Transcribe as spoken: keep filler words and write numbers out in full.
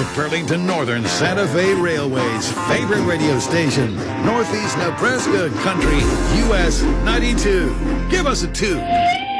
North Burlington Northern Santa Fe Railway's favorite radio station, Northeast Nebraska Country, U S ninety-two. Give us a two.